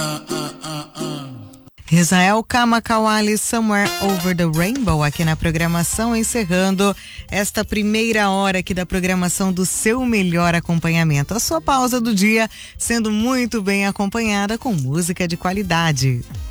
Israel Kamakawali, Somewhere Over the Rainbow, aqui na programação, encerrando esta primeira hora aqui da programação do seu melhor acompanhamento. A sua pausa do dia sendo muito bem acompanhada com música de qualidade.